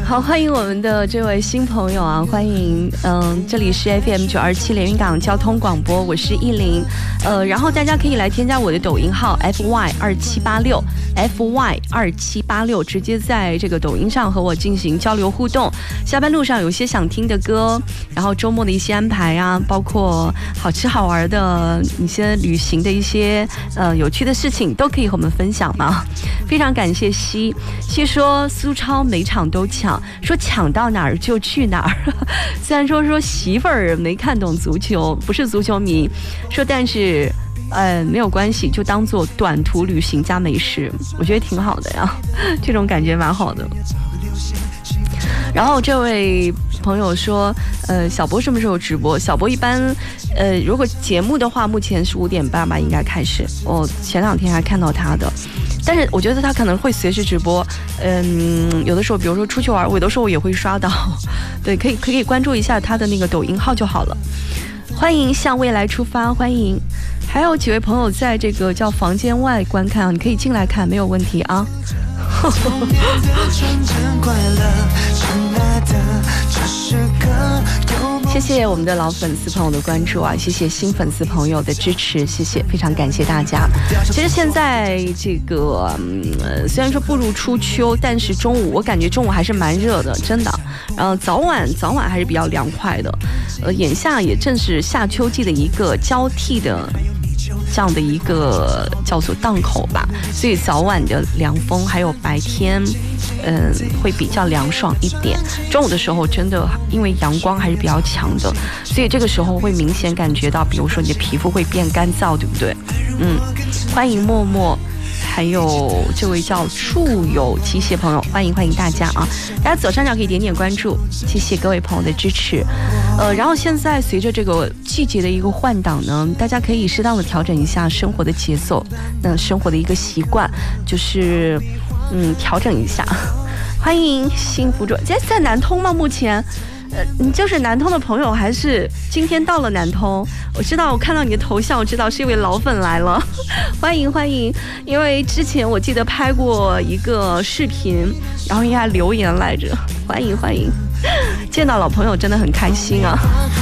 好，欢迎我们的这位新朋友啊，欢迎，这里是 FM927连云港交通广播，我是依林，然后大家可以来添加我的抖音号 FY2786，FY2786，直接在这个抖音上和我进行交流互动。下班路上有些想听的歌，然后周末的一些安排啊，包括好吃好玩的一些旅行的一些有趣的事情，都可以和我们分享嘛。非常感谢西说苏超每场都抢，说抢到哪儿就去哪儿。虽然说媳妇儿没看懂足球，不是足球迷，说但是没有关系，就当做短途旅行加美食，我觉得挺好的呀，这种感觉蛮好的。然后这位朋友说，小博什么时候直播？小博一般，如果节目的话，目前是5点半吧，应该开始。我前2天还看到他的，但是我觉得他可能会随时直播。有的时候，比如说出去玩，有的时候我也会刷到。对，可以关注一下他的那个抖音号就好了。欢迎向未来出发，欢迎。还有几位朋友在这个叫房间外观看啊，你可以进来看，没有问题啊。谢谢我们的老粉丝朋友的关注啊，谢谢新粉丝朋友的支持，谢谢，非常感谢大家。其实现在这个虽然说步入初秋，但是中午我感觉中午还是蛮热的，真的。然后早晚还是比较凉快的。眼下也正是夏秋季的一个交替的这样的一个叫做档口吧，所以早晚的凉风还有白天会比较凉爽一点。中午的时候真的因为阳光还是比较强的，所以这个时候会明显感觉到，比如说你的皮肤会变干燥，对不对？欢迎默默，还有这位叫处友机械朋友，欢迎大家啊！大家左上角可以点点关注，谢谢各位朋友的支持。然后现在随着这个季节的一个换挡呢，大家可以适当的调整一下生活的节奏，生活的一个习惯，就是调整一下。欢迎幸福者，在南通吗？目前？你就是南通的朋友，还是今天到了南通？我知道，我看到你的头像，我知道是一位老粉来了，欢迎！因为之前我记得拍过一个视频，然后应该留言来着，欢迎！见到老朋友真的很开心啊。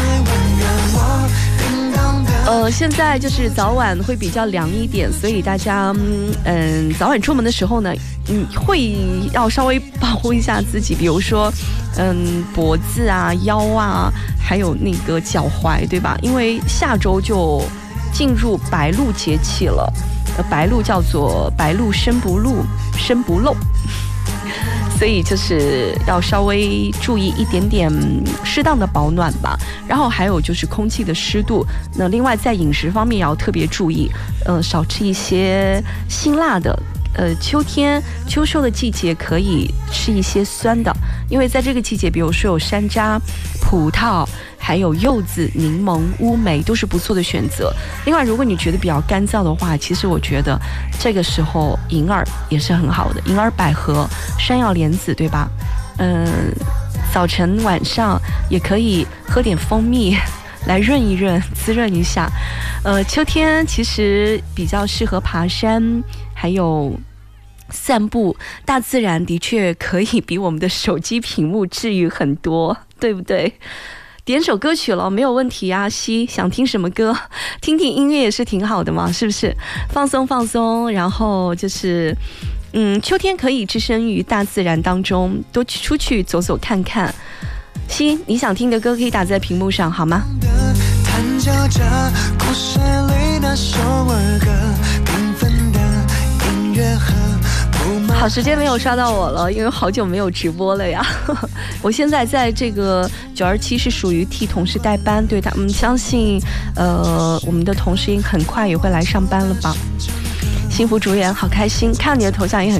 现在就是早晚会比较凉一点，所以大家早晚出门的时候呢，会要稍微保护一下自己，比如说脖子啊、腰啊，还有那个脚踝，对吧？因为下周就进入白露节气了，白露叫做白露生不露。所以就是要稍微注意一点点适当的保暖吧，然后还有就是空气的湿度。那另外在饮食方面也要特别注意，少吃一些辛辣的。秋收的季节可以吃一些酸的，因为在这个季节，比如说有山楂、葡萄，还有柚子、柠檬、乌梅都是不错的选择。另外，如果你觉得比较干燥的话，其实我觉得这个时候银耳也是很好的，银耳、百合、山药、莲子，对吧？早晨晚上也可以喝点蜂蜜来润一润、滋润一下。秋天其实比较适合爬山，还有散步。大自然的确可以比我们的手机屏幕治愈很多，对不对？点首歌曲了，没有问题啊。想听什么歌？听听音乐也是挺好的嘛，是不是？放松，然后就是秋天可以置身于大自然当中，多出去走走看看。你想听的歌可以打在屏幕上好吗？好，时间没有刷到我了，因为好久没有直播了呀。我现在在这个927是属于替同事代班，对他们相信我们的同事很快也会来上班了吧。幸福主演好开心，看你的头像也很